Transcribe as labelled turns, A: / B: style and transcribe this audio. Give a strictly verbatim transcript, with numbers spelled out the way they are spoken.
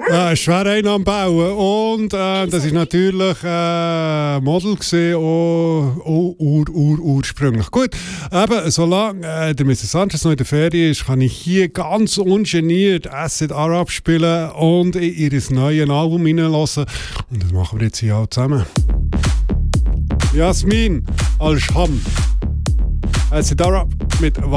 A: Äh, schwer einen am Bauen. Und äh, das ist natürlich äh, Model gesehen, auch, auch ur, ur, ursprünglich. Gut, eben, solange äh, der Mister Sanchez noch in der Ferien ist, kann ich hier ganz ungeniert Acid Arab spielen und in ihr neues Album hineinlassen. Und das machen wir jetzt hier auch zusammen. Jasmin Al-Sham. Acid Arab mit